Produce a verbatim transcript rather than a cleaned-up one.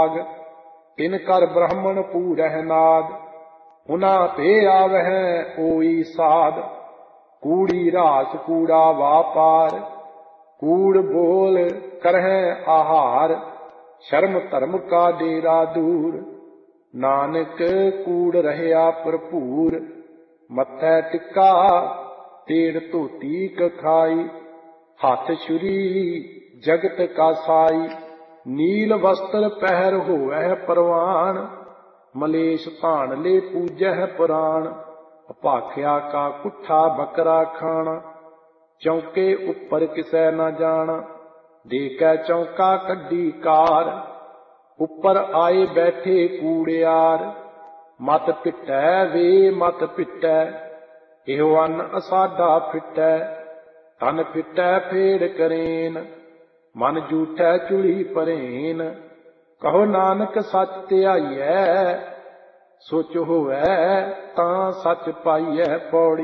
भाग। तिन कर ब्राह्मण पूरह नाद, उना ते आवह ओई साध। कूड़ी रास कूड़ा वापार, कूड़ बोल करह आहार। शर्म धर्म का डेरा दूर, नानक कूड़ रहया भरपूर। मत्थै टिक्का तेड़ धोती कखाई, हाथ छुरी जगत का साई। नील वस्त्र पहर होवै परवान, मलेश धान ले पूजह पुराण। अभाखिया का कुठा बकरा खाना, चौके उपर किसै न जाना। देकै चौका कड्डी कार, उपर आए बैठे कूड़ियार। मत पिटै वे मत पिटै, इहो अन्न असाडा फिटै। तन फिटै फेड़ करेन, मन जूठै चुली परेन। कहो नानक सच ध्याइयै, सुच होवै तां सच पाइयै। पौड़ी।